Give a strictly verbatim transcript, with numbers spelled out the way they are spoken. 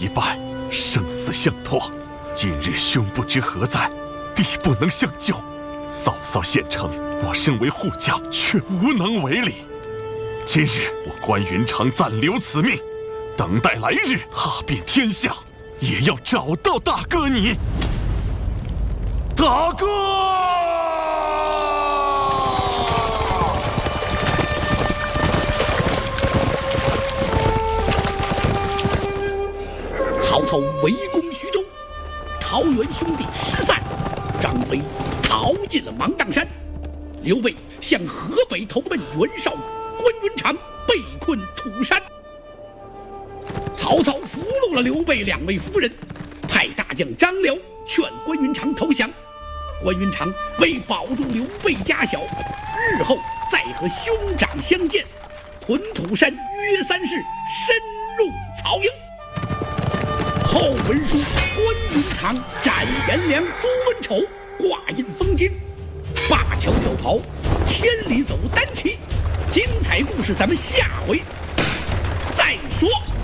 一败，生死相托。今日兄不知何在，弟不能相救。嫂嫂县城，我身为护将，却无能为力。今日我关云长暂留此命，等待来日踏遍天下，也要找到大哥你。大哥！ 曹操围攻徐州，桃园兄弟失散，张飞逃进了芒砀山，刘备向河北投奔袁绍、关云长，被困土山。曹操俘虏了刘备两位夫人，派大将张辽劝关云长投降。关云长为保住刘备家小，日后再和兄长相见，屯土山约三世，深入曹营。后文书关云长斩颜良、诛文丑，挂印封金，灞桥跳袍，千里走单骑。精彩故事咱们下回再说。